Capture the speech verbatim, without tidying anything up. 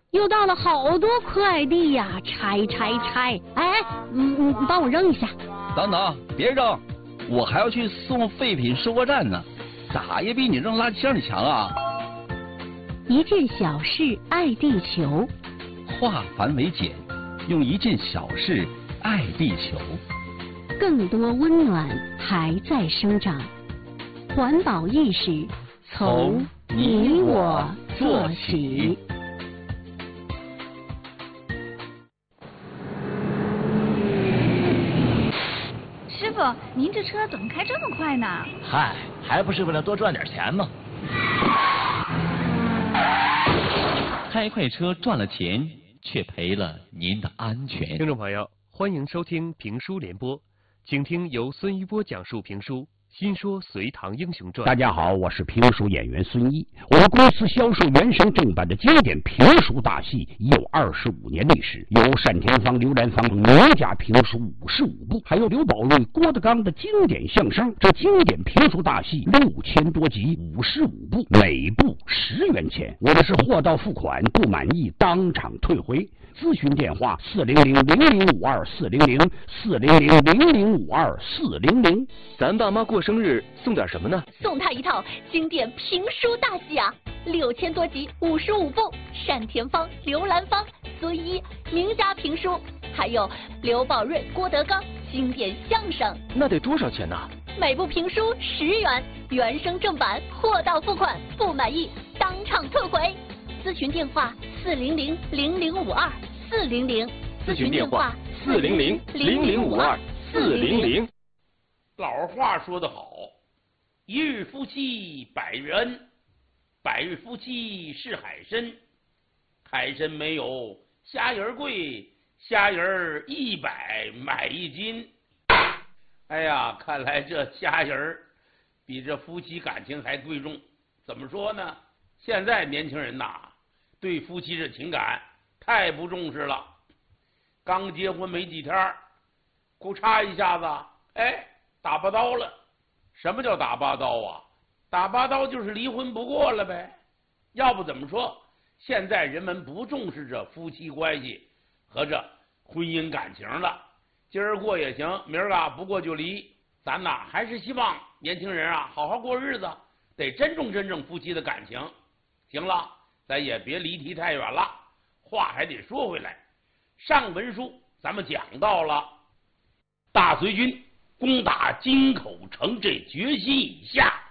又到了好多快递呀，拆拆拆！哎，嗯嗯，帮我扔一下。 等等，别扔，我还要去送废品收货站呢，咋也比你扔垃圾箱里强啊！ 一件小事爱地球， 化繁为简，用一件小事爱地球。 更多温暖还在生长，环保意识从你我做起。 师傅，您这车怎么开这么快呢？ 嗨，还不是为了多赚点钱吗？ 开快车赚了钱，却赔了您的安全。 听众朋友，欢迎收听评书联播，请听由孙一波讲述评书《新说隋唐英雄传》。 大家好，我是评书演员孙一。我们公司销售原声正版的经典评书大戏已有二十五年历史，有单田芳、刘兰芳等名家评书五十五部，还有刘宝瑞、郭德纲的经典相声。这经典评书大戏六千多集，五十五部，每部十元钱。我们是货到付款，不满意当场退回。咨询电话：四零零零零五二四零零四零零零零五二四零零。 咱爸妈过生日送点什么呢？ 送他一套经典评书大戏啊，六千多集，五十五部，单田芳、刘兰芳、孙一名家评书，还有刘宝瑞、郭德纲经典相声。 那得多少钱呢？ 每部评书十元，原声正版，货到付款，不满意当场退回。咨询电话：四零零零零五二四零零。 咨询电话：四零零零零五二四零零。 老话说得好，一日夫妻百日恩，百日夫妻是海参。海参没有虾仁贵，虾仁一百买一斤。哎呀，看来这虾仁比这夫妻感情还贵重。怎么说呢？现在年轻人呐，对夫妻这情感太不重视了。刚结婚没几天，咕嚓一下子，哎，打把刀了。什么叫打把刀啊？打把刀就是离婚不过了呗。要不怎么说现在人们不重视这夫妻关系和这婚姻感情了。今儿过也行，明儿啊不过就离。咱呐还是希望年轻人啊好好过日子，得珍重珍重夫妻的感情。行了，咱也别离题太远了，话还得说回来。上文书咱们讲到了大隋军攻打京口城这决心已下，